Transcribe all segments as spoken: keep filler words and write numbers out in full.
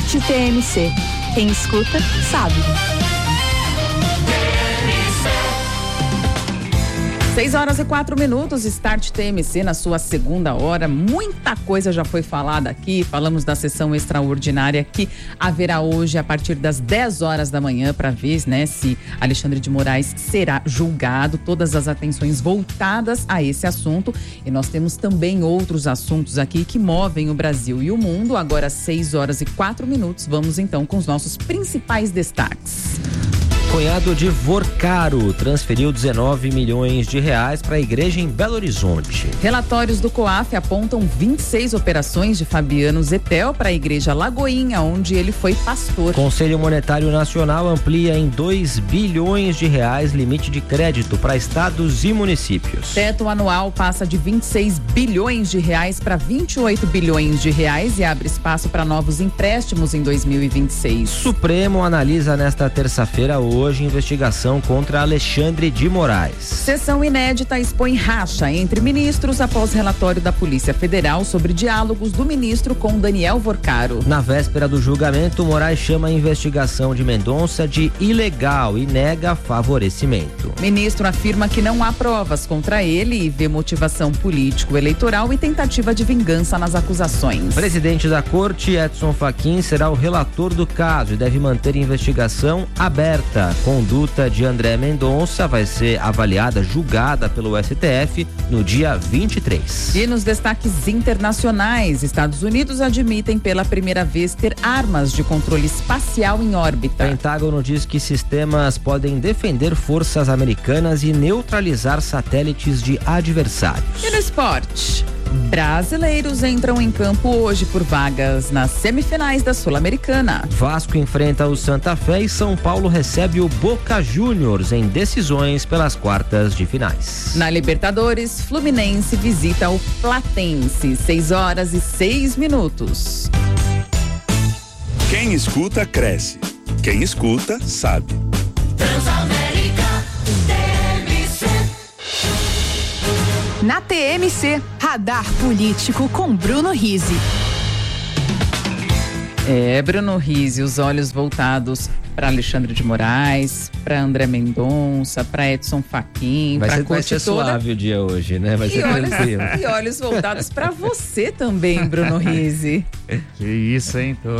T M C. Quem escuta, sabe. seis horas e quatro minutos, Start T M C na sua segunda hora. Muita coisa já foi falada aqui. Falamos da sessão extraordinária que haverá hoje a partir das dez horas da manhã para ver, né, se Alexandre de Moraes será julgado. Todas as atenções voltadas a esse assunto. E nós temos também outros assuntos aqui que movem o Brasil e o mundo. Agora, seis horas e quatro minutos. Vamos então com os nossos principais destaques. Cunhado de Vorcaro transferiu dezenove milhões de reais para a igreja em Belo Horizonte. Relatórios do COAF apontam vinte e seis operações de Fabiano Zepel para a igreja Lagoinha, onde ele foi pastor. Conselho Monetário Nacional amplia em dois bilhões de reais limite de crédito para estados e municípios. Teto anual passa de vinte e seis bilhões de reais para vinte e oito bilhões de reais e abre espaço para novos empréstimos em dois mil e vinte e seis. Supremo analisa nesta terça-feira hoje Hoje, investigação contra Alexandre de Moraes. Sessão inédita expõe racha entre ministros após relatório da Polícia Federal sobre diálogos do ministro com Daniel Vorcaro. Na véspera do julgamento, Moraes chama a investigação de Mendonça de ilegal e nega favorecimento. Ministro afirma que não há provas contra ele e vê motivação político-eleitoral e tentativa de vingança nas acusações. Presidente da Corte, Edson Fachin, será o relator do caso e deve manter investigação aberta. A conduta de André Mendonça vai ser avaliada, julgada pelo S T F no dia vinte e três. E nos destaques internacionais, Estados Unidos admitem pela primeira vez ter armas de controle espacial em órbita. O Pentágono diz que sistemas podem defender forças americanas e neutralizar satélites de adversários. E no esporte? Brasileiros entram em campo hoje por vagas nas semifinais da Sul-Americana. Vasco enfrenta o Santa Fé e São Paulo recebe o Boca Juniors em decisões pelas quartas de finais. Na Libertadores, Fluminense visita o Platense, seis horas e seis minutos. Quem escuta, cresce. Quem escuta, sabe. Na T M C, Radar Político com Bruno Rizzi. É, Bruno Rizzi, os olhos voltados para Alexandre de Moraes, para André Mendonça, para Edson Fachin, para a Vai ser toda. suave o dia hoje, né? Vai ser E olhos, tranquilo. e olhos voltados para você também, Bruno Rizzi. Que isso, hein? Tô...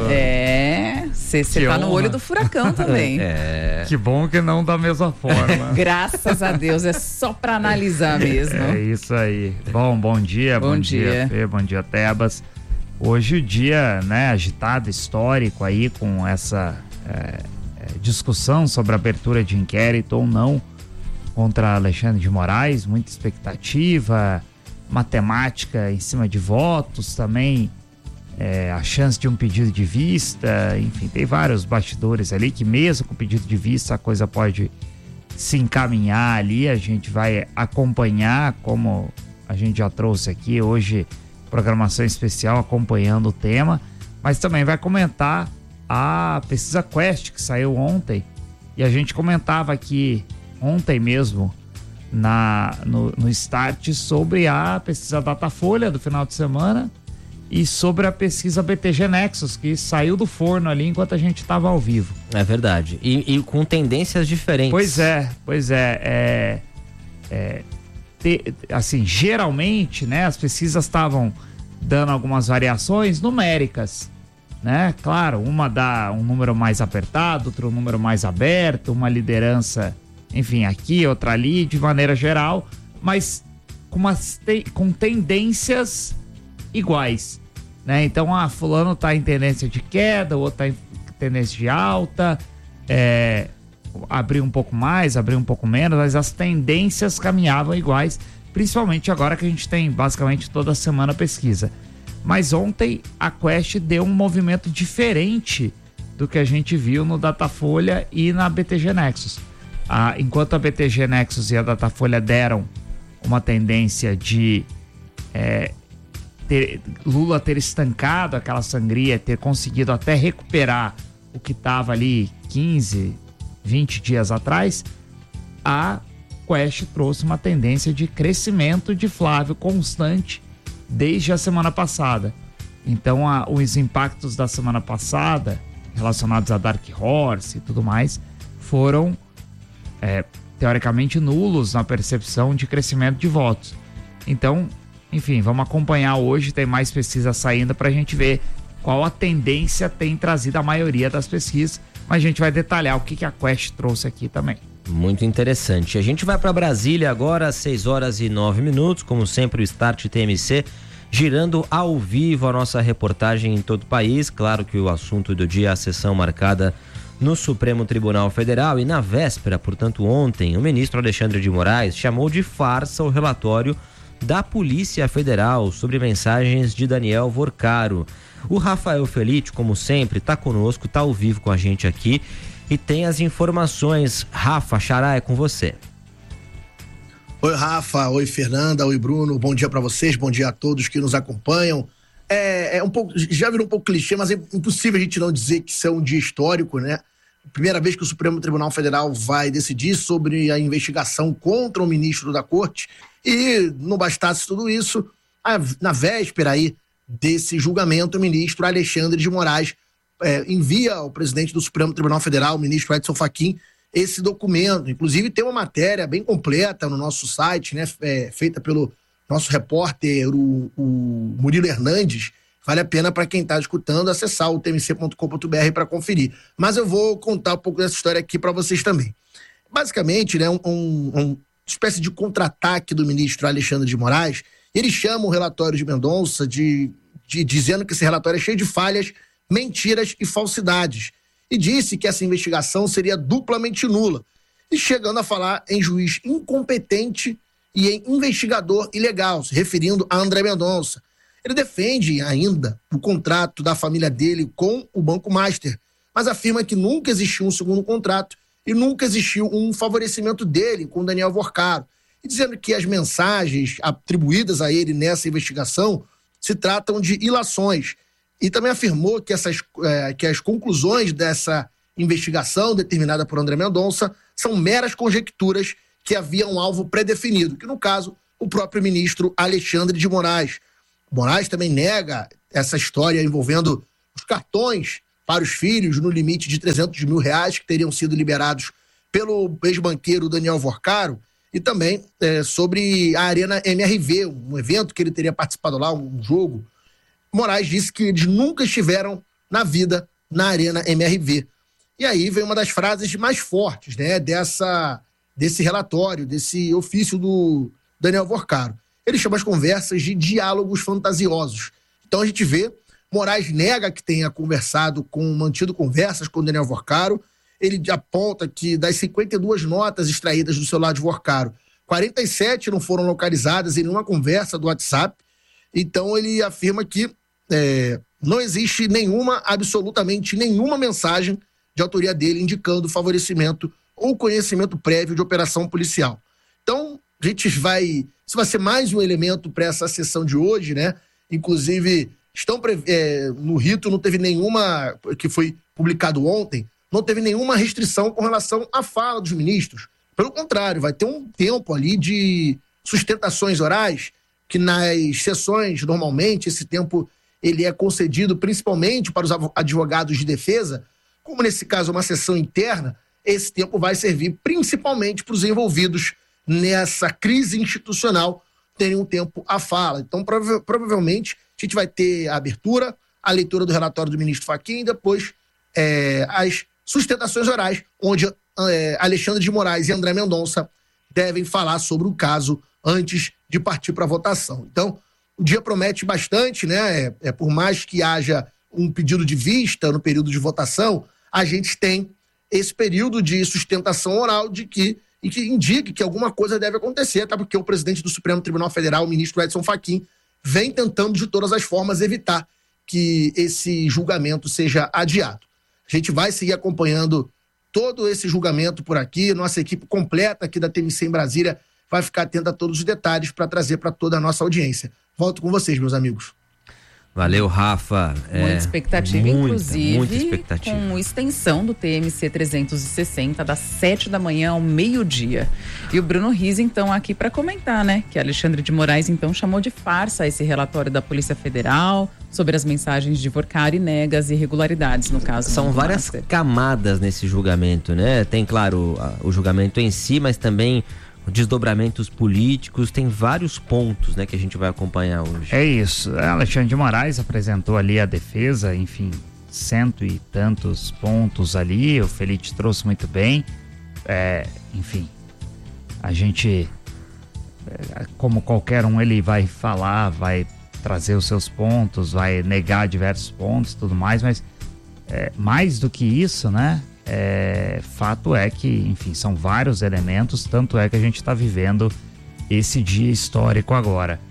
É, você tá no olho do furacão também. É. Que bom que não da mesma forma. Graças a Deus, é só para analisar mesmo. É isso aí. Bom, bom dia, Bom bom, dia. dia, Fê, bom dia, Tebas. Hoje o dia, né, agitado, histórico aí com essa é, é, discussão sobre a abertura de inquérito ou não contra Alexandre de Moraes, muita expectativa, matemática em cima de votos também, é, a chance de um pedido de vista, enfim, tem vários bastidores ali que mesmo com pedido de vista a coisa pode se encaminhar ali, a gente vai acompanhar, como a gente já trouxe aqui hoje, programação especial acompanhando o tema, mas também vai comentar a pesquisa Quest que saiu ontem e a gente comentava aqui ontem mesmo na, no, no Start sobre a pesquisa Datafolha do final de semana e sobre a pesquisa B T G Nexus que saiu do forno ali enquanto a gente estava ao vivo. É verdade. E, e com tendências diferentes. Pois é, pois é, é, é Te, assim, geralmente, né, as pesquisas estavam dando algumas variações numéricas, né? Claro, uma dá um número mais apertado, outro número mais aberto, uma liderança, enfim, aqui, outra ali, de maneira geral, mas com, umas te, com tendências iguais, né? Então, ah, fulano tá em tendência de queda, o outro tá em tendência de alta, é... abrir um pouco mais, abrir um pouco menos, mas as tendências caminhavam iguais, principalmente agora que a gente tem basicamente toda semana pesquisa. Mas ontem a Quest deu um movimento diferente do que a gente viu no Datafolha e na B T G Nexus. Ah, enquanto a B T G Nexus e a Datafolha deram uma tendência de é, ter, Lula ter estancado aquela sangria, ter conseguido até recuperar o que estava ali quinze, vinte dias atrás, a Quest trouxe uma tendência de crescimento de Flávio constante desde a semana passada. Então, a, os impactos da semana passada, relacionados a Dark Horse e tudo mais, foram, é, teoricamente, nulos na percepção de crescimento de votos. Então, enfim, vamos acompanhar hoje, tem mais pesquisas saindo para a gente ver qual a tendência tem trazido a maioria das pesquisas, mas a gente vai detalhar o que, que a Quest trouxe aqui também. Muito interessante. A gente vai para Brasília agora, às seis horas e nove minutos, como sempre o Start T M C, girando ao vivo a nossa reportagem em todo o país. Claro que o assunto do dia é a sessão marcada no Supremo Tribunal Federal e na véspera, portanto ontem, o ministro Alexandre de Moraes chamou de farsa o relatório da Polícia Federal sobre mensagens de Daniel Vorcaro. O Rafael Felite, como sempre, está conosco, está ao vivo com a gente aqui e tem as informações. Rafa, Xará, é com você. Oi, Rafa, oi, Fernanda, oi, Bruno, bom dia para vocês, bom dia a todos que nos acompanham. É, é um pouco, já virou um pouco clichê, mas é impossível a gente não dizer que isso é um dia histórico, né? Primeira vez que o Supremo Tribunal Federal vai decidir sobre a investigação contra o ministro da Corte. E não bastasse tudo isso, a, na véspera aí desse julgamento, o ministro Alexandre de Moraes é, envia ao presidente do Supremo Tribunal Federal, o ministro Edson Fachin, esse documento. Inclusive tem uma matéria bem completa no nosso site, né, é, feita pelo nosso repórter, o, o Murilo Hernandes. Vale a pena para quem está escutando acessar o t m c ponto com ponto b r para conferir. Mas eu vou contar um pouco dessa história aqui para vocês também. Basicamente, né, um, um, um espécie de contra-ataque do ministro Alexandre de Moraes. Ele chama o relatório de Mendonça de, de, dizendo que esse relatório é cheio de falhas, mentiras e falsidades. E disse que essa investigação seria duplamente nula. E chegando a falar em juiz incompetente e em investigador ilegal, se referindo a André Mendonça. Ele defende ainda o contrato da família dele com o Banco Master, mas afirma que nunca existiu um segundo contrato e nunca existiu um favorecimento dele com Daniel Vorcaro, e dizendo que as mensagens atribuídas a ele nessa investigação se tratam de ilações. E também afirmou que, essas, é, que as conclusões dessa investigação determinada por André Mendonça são meras conjecturas que havia um alvo pré-definido, que no caso, o próprio ministro Alexandre de Moraes. Moraes também nega essa história envolvendo os cartões para os filhos no limite de trezentos mil reais que teriam sido liberados pelo ex-banqueiro Daniel Vorcaro, e também é, sobre a Arena M R V, um evento que ele teria participado lá, um jogo. Moraes disse que eles nunca estiveram na vida na Arena M R V. E aí vem uma das frases mais fortes, né, dessa, desse relatório, desse ofício do Daniel Vorcaro. Ele chama as conversas de diálogos fantasiosos. Então a gente vê, Moraes nega que tenha conversado com, mantido conversas com Daniel Vorcaro. Ele aponta que das cinquenta e duas notas extraídas do celular de Vorcaro, quarenta e sete não foram localizadas em nenhuma conversa do WhatsApp. Então ele afirma que é, não existe nenhuma, absolutamente nenhuma mensagem de autoria dele indicando favorecimento ou conhecimento prévio de operação policial. Então a gente vai... Isso vai ser mais um elemento para essa sessão de hoje, né? Inclusive, estão é, no rito não teve nenhuma, que foi publicado ontem, não teve nenhuma restrição com relação à fala dos ministros. Pelo contrário, vai ter um tempo ali de sustentações orais, que nas sessões, normalmente, esse tempo ele é concedido principalmente para os advogados de defesa. Como nesse caso uma sessão interna, esse tempo vai servir principalmente para os envolvidos nessa crise institucional terem um tempo à fala. Então, prova- provavelmente, a gente vai ter a abertura, a leitura do relatório do ministro Fachin e depois é, as sustentações orais, onde é, Alexandre de Moraes e André Mendonça devem falar sobre o caso antes de partir para a votação. Então, o dia promete bastante, né? É, é, por mais que haja um pedido de vista no período de votação, a gente tem esse período de sustentação oral de que e que indique que alguma coisa deve acontecer, até porque o presidente do Supremo Tribunal Federal, o ministro Edson Fachin, vem tentando de todas as formas evitar que esse julgamento seja adiado. A gente vai seguir acompanhando todo esse julgamento por aqui, nossa equipe completa aqui da T M C em Brasília vai ficar atenta a todos os detalhes para trazer para toda a nossa audiência. Volto com vocês, meus amigos. Valeu, Rafa. Muita é, expectativa, muita, inclusive, muita expectativa. Com extensão do T M C trezentos e sessenta, das sete da manhã ao meio-dia. E o Bruno Rizzi, então, aqui para comentar, né? Que Alexandre de Moraes, então, chamou de farsa esse relatório da Polícia Federal sobre as mensagens de Vorcari e nega as irregularidades, no caso. São várias Master. camadas nesse julgamento, né? Tem, claro, o julgamento em si, mas também desdobramentos políticos, tem vários pontos, né, que a gente vai acompanhar hoje. É isso, Alexandre de Moraes apresentou ali a defesa, enfim, cento e tantos pontos ali, o Felite trouxe muito bem, é, enfim, a gente, é, como qualquer um, ele vai falar, vai trazer os seus pontos, vai negar diversos pontos e tudo mais, mas é, mais do que isso, né, É, fato é que, enfim, são vários elementos, tanto é que a gente está vivendo esse dia histórico agora.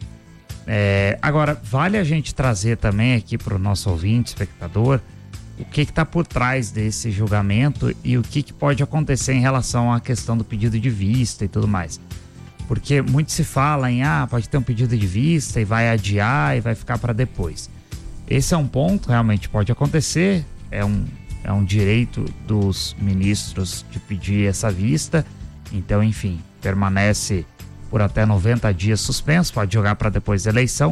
É, agora, vale a gente trazer também aqui para o nosso ouvinte, espectador, o que está por trás desse julgamento e o que, que pode acontecer em relação à questão do pedido de vista e tudo mais. Porque muito se fala em, ah, pode ter um pedido de vista e vai adiar e vai ficar para depois. Esse é um ponto, realmente pode acontecer, é um... É um direito dos ministros de pedir essa vista. Então, enfim, permanece por até noventa dias suspenso, pode jogar para depois da eleição.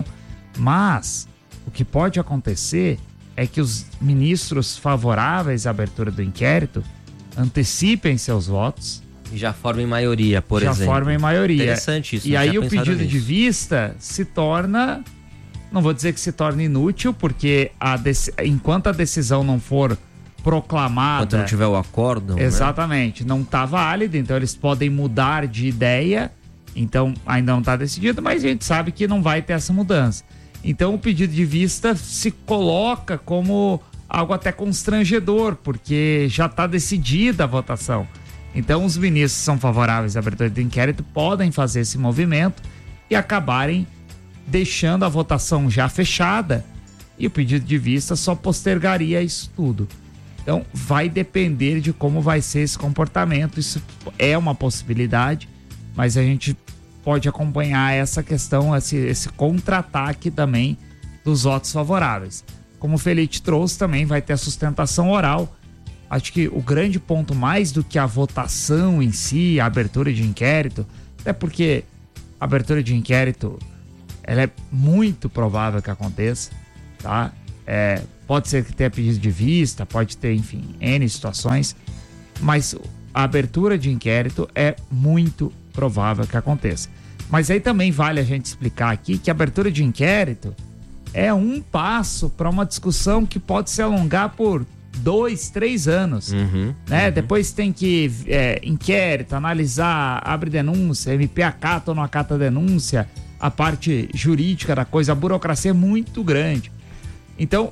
Mas o que pode acontecer é que os ministros favoráveis à abertura do inquérito antecipem seus votos. E já formem maioria, por já exemplo. Já formem maioria. Interessante isso. E aí o pedido nisso. de vista se torna... Não vou dizer que se torna inútil, porque a dec... enquanto a decisão não for proclamada... Enquanto não tiver o acórdão, exatamente, né? Não está válido, então eles podem mudar de ideia, então ainda não está decidido, mas a gente sabe que não vai ter essa mudança. Então o pedido de vista se coloca como algo até constrangedor, porque já está decidida a votação. Então os ministros que são favoráveis à abertura do inquérito podem fazer esse movimento e acabarem deixando a votação já fechada, e o pedido de vista só postergaria isso tudo. Então, vai depender de como vai ser esse comportamento. Isso é uma possibilidade, mas a gente pode acompanhar essa questão, esse, esse contra-ataque também dos votos favoráveis. Como o Felite trouxe, também vai ter a sustentação oral. Acho que o grande ponto, mais do que a votação em si, a abertura de inquérito, até porque a abertura de inquérito, ela é muito provável que aconteça, tá? É... Pode ser que tenha pedido de vista, pode ter, enfim, N situações, mas a abertura de inquérito é muito provável que aconteça. Mas aí também vale a gente explicar aqui que a abertura de inquérito é um passo para uma discussão que pode se alongar por dois, três anos. Uhum, né? Uhum. Depois tem que é, inquérito, analisar, abre denúncia, M P acata ou não acata denúncia, a parte jurídica da coisa, a burocracia é muito grande. Então,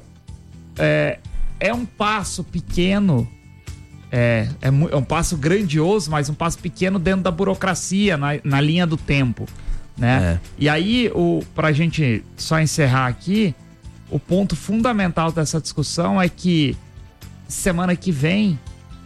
É, é um passo pequeno, é, é, é um passo grandioso, mas um passo pequeno dentro da burocracia, na, na linha do tempo, né? É. E aí, o, pra gente só encerrar aqui, o ponto fundamental dessa discussão é que semana que vem,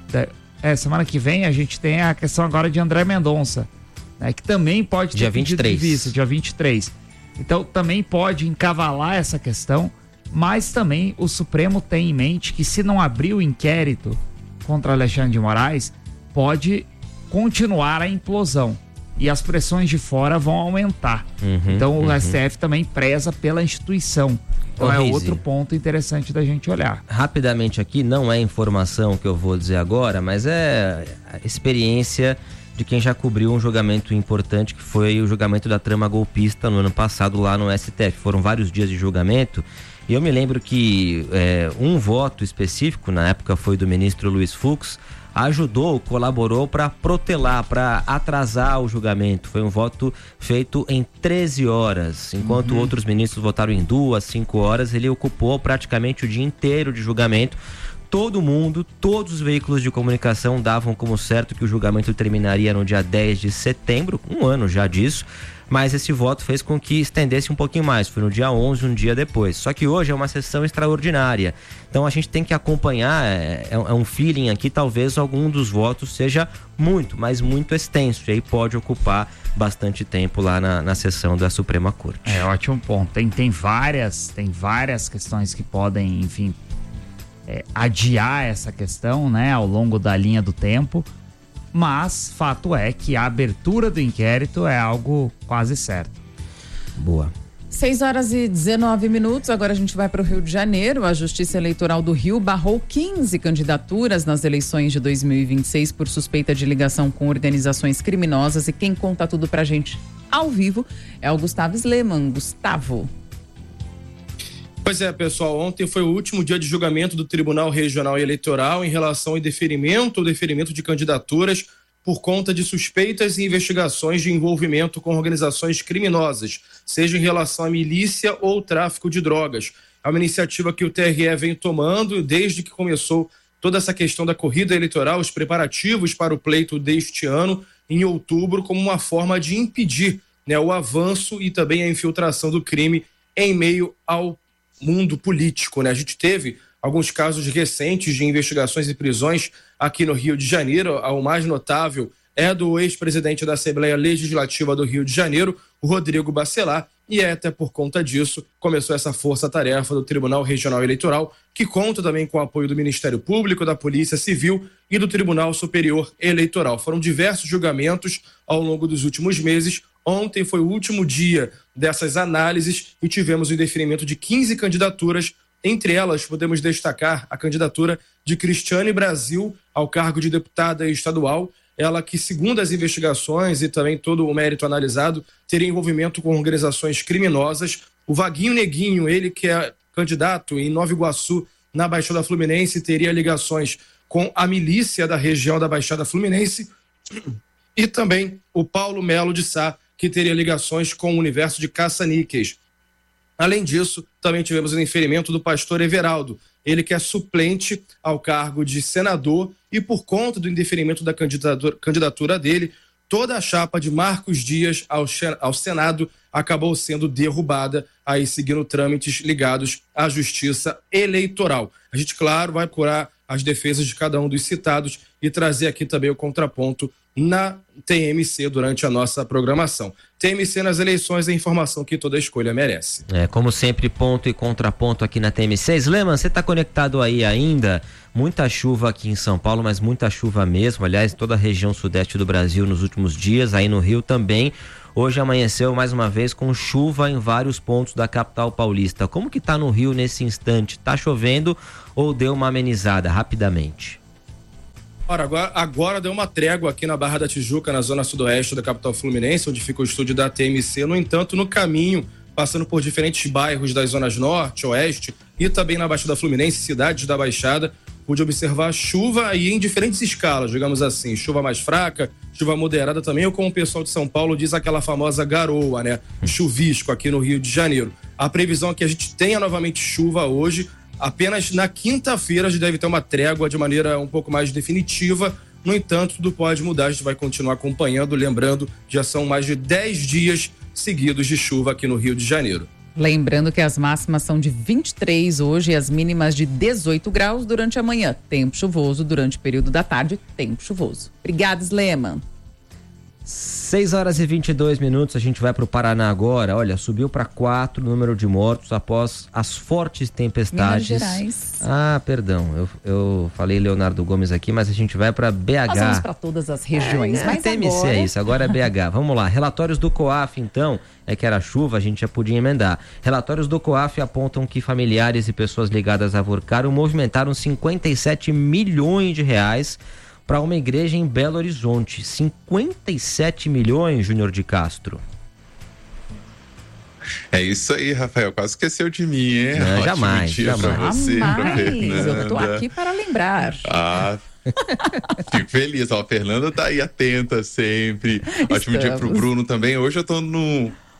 é, semana que vem a gente tem a questão agora de André Mendonça, né? Que também pode ter dia vinte e três. Pedido de vista, dia vinte e três. Então, também pode encavalar essa questão. Mas também o Supremo tem em mente que, se não abrir o inquérito contra Alexandre de Moraes, pode continuar a implosão e as pressões de fora vão aumentar. Uhum, então o uhum. S T F também preza pela instituição. Então Ô, é Rizzi, outro ponto interessante da gente olhar. Rapidamente aqui, não é informação que eu vou dizer agora, mas é a experiência de quem já cobriu um julgamento importante, que foi o julgamento da trama golpista no ano passado lá no S T F. Foram vários dias de julgamento. E eu me lembro que é, um voto específico, na época foi do ministro Luiz Fux, ajudou, colaborou para protelar, para atrasar o julgamento. Foi um voto feito em treze horas, enquanto uhum. outros ministros votaram em duas, cinco horas. Ele ocupou praticamente o dia inteiro de julgamento. Todo mundo, todos os veículos de comunicação davam como certo que o julgamento terminaria no dia dez de setembro, um ano já disso. mas esse voto fez com que estendesse um pouquinho mais, foi no dia onze, um dia depois. Só que hoje é uma sessão extraordinária, então a gente tem que acompanhar, é, é um feeling aqui, talvez algum dos votos seja muito, mas muito extenso, e aí pode ocupar bastante tempo lá na, na sessão da Suprema Corte. É, ótimo ponto. Tem, tem várias, tem várias questões que podem, enfim, é, adiar essa questão, né, ao longo da linha do tempo, mas fato é que a abertura do inquérito é algo quase certo. Boa. seis horas e dezenove minutos, agora a gente vai para o Rio de Janeiro. A Justiça Eleitoral do Rio barrou quinze candidaturas nas eleições de dois mil e vinte e seis por suspeita de ligação com organizações criminosas, e quem conta tudo pra gente ao vivo é o Gustavo Sleman. Gustavo. Pois é, pessoal, ontem foi o último dia de julgamento do Tribunal Regional Eleitoral em relação ao indeferimento ou deferimento de candidaturas por conta de suspeitas e investigações de envolvimento com organizações criminosas, seja em relação à milícia ou tráfico de drogas. É uma iniciativa que o T R E vem tomando desde que começou toda essa questão da corrida eleitoral, os preparativos para o pleito deste ano, em outubro, como uma forma de impedir, né, o avanço e também a infiltração do crime em meio ao mundo político, né? A gente teve alguns casos recentes de investigações e prisões aqui no Rio de Janeiro. O mais notável é do ex-presidente da Assembleia Legislativa do Rio de Janeiro, o Rodrigo Bacelar, e é até por conta disso começou essa força-tarefa do Tribunal Regional Eleitoral, que conta também com o apoio do Ministério Público, da Polícia Civil e do Tribunal Superior Eleitoral. Foram diversos julgamentos ao longo dos últimos meses. Ontem foi o último dia dessas análises e tivemos o indeferimento de quinze candidaturas. Entre elas, podemos destacar a candidatura de Cristiane Brasil ao cargo de deputada estadual. Ela que, segundo as investigações e também todo o mérito analisado, teria envolvimento com organizações criminosas. O Vaguinho Neguinho, ele que é candidato em Nova Iguaçu, na Baixada Fluminense, teria ligações com a milícia da região da Baixada Fluminense. E também o Paulo Melo de Sá, que teria ligações com o universo de caça-níqueis. Além disso, também tivemos o indeferimento do pastor Everaldo, ele que é suplente ao cargo de senador, e por conta do indeferimento da candidatura, candidatura dele, toda a chapa de Marcos Dias ao, ao Senado acabou sendo derrubada, aí seguindo trâmites ligados à Justiça Eleitoral. A gente, claro, vai procurar as defesas de cada um dos citados e trazer aqui também o contraponto na T M C durante a nossa programação. T M C nas eleições é a informação que toda escolha merece. É, como sempre, ponto e contraponto aqui na T M C. Sleman, você está conectado aí ainda? Muita chuva aqui em São Paulo, mas muita chuva mesmo. Aliás, toda a região sudeste do Brasil nos últimos dias, aí no Rio também. Hoje amanheceu mais uma vez com chuva em vários pontos da capital paulista. Como que tá no Rio nesse instante? Tá chovendo ou deu uma amenizada rapidamente? Ora, agora, agora deu uma trégua aqui na Barra da Tijuca, na zona sudoeste da capital fluminense, onde fica o estúdio da T M C. No entanto, no caminho, passando por diferentes bairros das zonas norte, oeste e também na Baixada Fluminense, cidades da Baixada, pude observar chuva aí em diferentes escalas, digamos assim, chuva mais fraca, chuva moderada também, ou como o pessoal de São Paulo diz, aquela famosa garoa, né? Chuvisco aqui no Rio de Janeiro. A previsão é que a gente tenha novamente chuva hoje. Apenas na quinta-feira a gente deve ter uma trégua de maneira um pouco mais definitiva. No entanto, tudo pode mudar, a gente vai continuar acompanhando. Lembrando, já são mais de dez dias seguidos de chuva aqui no Rio de Janeiro. Lembrando que as máximas são de vinte e três hoje e as mínimas de dezoito graus durante a manhã. Tempo chuvoso durante o período da tarde, tempo chuvoso. Obrigada, Sleman. seis horas e vinte e dois minutos, a gente vai para o Paraná agora. Olha, subiu para quatro o número de mortos após as fortes tempestades. Minas Gerais. Ah, perdão, eu, eu falei Leonardo Gomes aqui, mas a gente vai para B H. Nós vamos para todas as regiões, é, mas T M C agora... é isso, agora é B H. Vamos lá, relatórios do COAF então, é que era chuva, a gente já podia emendar. Relatórios do COAF apontam que familiares e pessoas ligadas a Vorcaro movimentaram cinquenta e sete milhões de reais para uma igreja em Belo Horizonte. cinquenta e sete milhões, Júnior de Castro. É isso aí, Rafael. Quase esqueceu de mim, hein? Não, jamais, jamais. Você, jamais. Eu tô aqui para lembrar. Ah, fico feliz. Ó, a Fernanda tá aí atenta sempre. Ótimo dia pro Bruno também. Hoje eu tô no...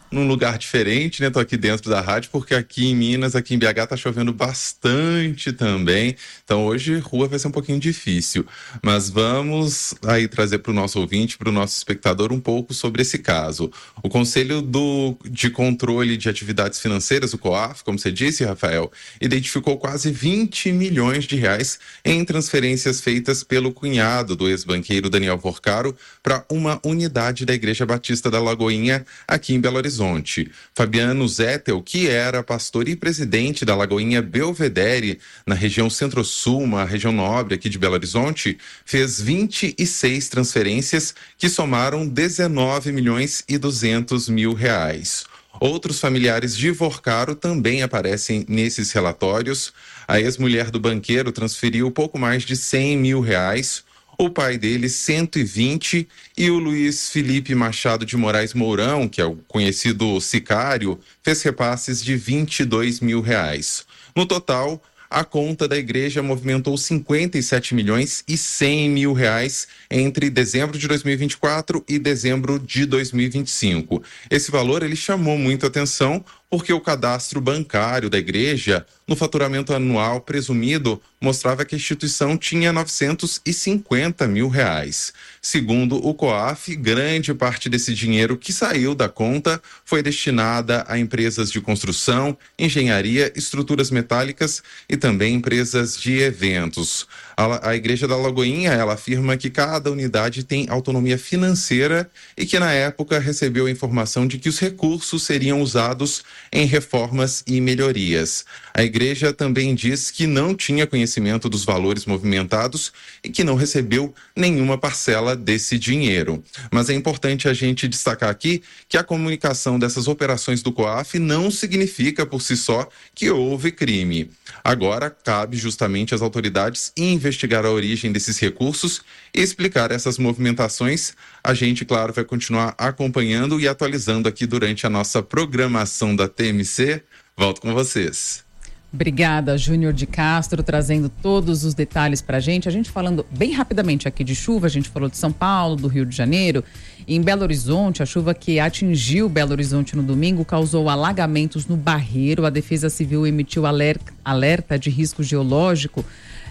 num lugar diferente, né? Tô aqui dentro da rádio, porque aqui em Minas, aqui em B H, tá chovendo bastante também. Então hoje rua vai ser um pouquinho difícil. Mas vamos aí trazer para o nosso ouvinte, para o nosso espectador, um pouco sobre esse caso. O Conselho do, de Controle de Atividades Financeiras, o COAF, como você disse, Rafael, identificou quase vinte milhões de reais em transferências feitas pelo cunhado do ex-banqueiro Daniel Vorcaro para uma unidade da Igreja Batista da Lagoinha, aqui em Belo Horizonte. Fabiano Zettel, que era pastor e presidente da Lagoinha Belvedere, na região Centro-Sul, uma região nobre aqui de Belo Horizonte, fez vinte e seis transferências que somaram dezenove milhões e duzentos mil reais. Outros familiares de Vorcaro também aparecem nesses relatórios. A ex-mulher do banqueiro transferiu pouco mais de cem mil reais. O pai dele, cento e vinte, e o Luiz Felipe Machado de Moraes Mourão, que é o conhecido sicário, fez repasses de vinte e dois mil reais. No total, a conta da igreja movimentou cinquenta e sete milhões e cem mil reais entre dezembro de dois mil e vinte e quatro e dezembro de dois mil e vinte e cinco. Esse valor ele chamou muito atenção porque o cadastro bancário da igreja, no faturamento anual presumido, mostrava que a instituição tinha novecentos e cinquenta mil reais. Segundo o COAF, grande parte desse dinheiro que saiu da conta foi destinada a empresas de construção, engenharia, estruturas metálicas e também empresas de eventos. A, a Igreja da Lagoinha, ela afirma que cada unidade tem autonomia financeira e que na época recebeu a informação de que os recursos seriam usados em reformas e melhorias. A igreja também diz que não tinha conhecimento dos valores movimentados e que não recebeu nenhuma parcela desse dinheiro. Mas é importante a gente destacar aqui que a comunicação dessas operações do COAF não significa por si só que houve crime. Agora cabe justamente às autoridades investigar a origem desses recursos e explicar essas movimentações. A gente, claro, vai continuar acompanhando e atualizando aqui durante a nossa programação da T M C. Volto com vocês. Obrigada, Júnior de Castro, trazendo todos os detalhes para a gente. A gente falando bem rapidamente aqui de chuva, a gente falou de São Paulo, do Rio de Janeiro. Em Belo Horizonte, a chuva que atingiu Belo Horizonte no domingo causou alagamentos no Barreiro. A Defesa Civil emitiu alerta, alerta de risco geológico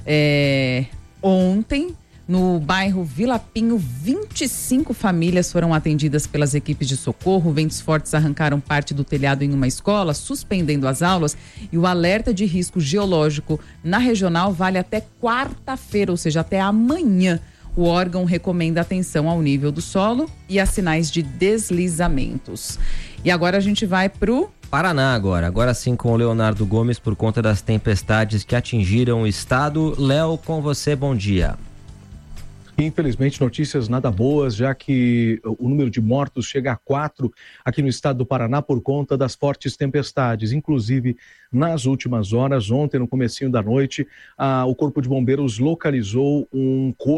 é, ontem. No bairro Vila Pinho, vinte e cinco famílias foram atendidas pelas equipes de socorro. Ventos fortes arrancaram parte do telhado em uma escola, suspendendo as aulas. E o alerta de risco geológico na regional vale até quarta-feira, ou seja, até amanhã. O órgão recomenda atenção ao nível do solo e a sinais de deslizamentos. E agora a gente vai pro Paraná agora, agora sim com o Leonardo Gomes por conta das tempestades que atingiram o estado. Léo, com você, bom dia. Infelizmente, notícias nada boas, já que o número de mortos chega a quatro aqui no estado do Paraná por conta das fortes tempestades. Inclusive, nas últimas horas, ontem, no comecinho da noite, ah, o Corpo de Bombeiros localizou um corpo